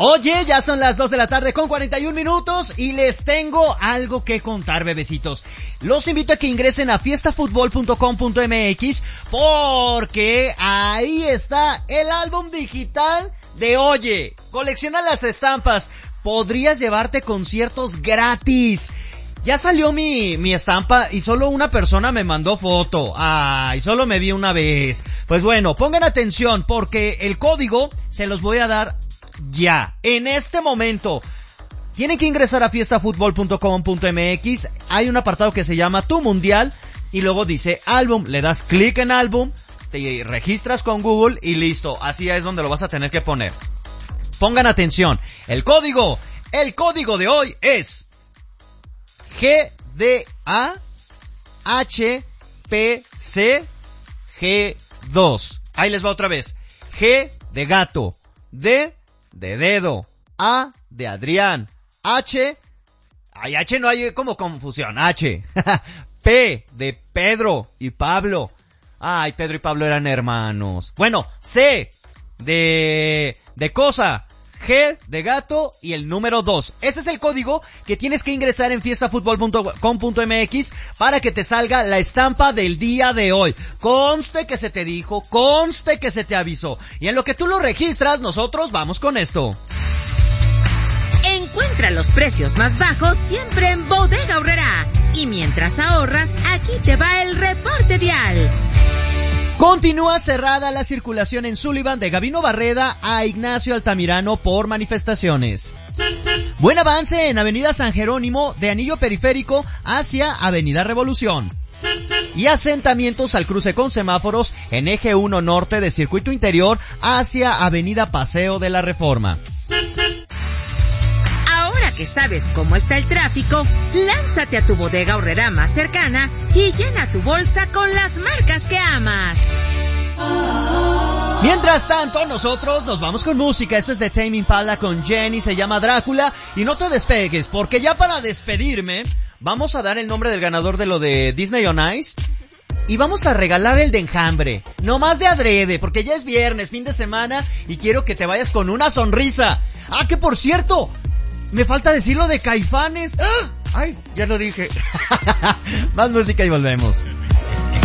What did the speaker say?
Oye, ya son las 2 de la tarde con 41 minutos y les tengo algo que contar, bebecitos. Los invito a que ingresen a fiestafutbol.com.mx porque ahí está el álbum digital de Oye. Colecciona las estampas. Podrías llevarte conciertos gratis. Ya salió mi estampa y solo una persona me mandó foto. Ay, solo me vi una vez. Pues bueno, pongan atención porque el código se los voy a dar ya, en este momento. Tienen que ingresar a fiestafutbol.com.mx. Hay un apartado que se llama Tu Mundial y luego dice álbum. Le das clic en álbum, te registras con Google y listo. Así es donde lo vas a tener que poner. Pongan atención. El código de hoy es GDAHPCG2. Ahí les va otra vez. G de gato, D de dedo, A de Adrián, H no hay como confusión, H, P de Pedro y Pablo. Ay, Pedro y Pablo eran hermanos. Bueno, C de cosa, G de gato y el número 2. Ese es el código que tienes que ingresar en fiestafutbol.com.mx para que te salga la estampa del día de hoy. Conste que se te dijo, conste que se te avisó. Y en lo que tú lo registras, nosotros vamos con esto. Encuentra los precios más bajos siempre en Bodega Aurrerá. Y mientras ahorras, aquí te va el reporte vial. Continúa cerrada la circulación en Sullivan de Gabino Barreda a Ignacio Altamirano por manifestaciones. Buen avance en Avenida San Jerónimo de Anillo Periférico hacia Avenida Revolución. Y asentamientos al cruce con semáforos en Eje 1 Norte de Circuito Interior hacia Avenida Paseo de la Reforma. Ahora que sabes cómo está el tráfico, lánzate a tu Bodega Aurrerá más cercana y llena tu bolsa con las marcas que amas. Mientras tanto, nosotros nos vamos con música. Esto es de Tame Impala con Jenny, se llama Drácula. Y no te despegues, porque ya para despedirme, vamos a dar el nombre del ganador de lo de Disney on Ice. Y vamos a regalar el de enjambre, no más de adrede, porque ya es viernes, fin de semana, y quiero que te vayas con una sonrisa. Ah, que por cierto, me falta decir lo de Caifanes. ¡Ah! Ay, ya lo dije. Más música y volvemos.